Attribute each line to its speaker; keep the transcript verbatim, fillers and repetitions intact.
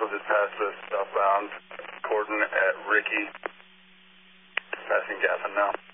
Speaker 1: vehicle just passed us southbound, Corden at Ricky. Passing Gaffin now.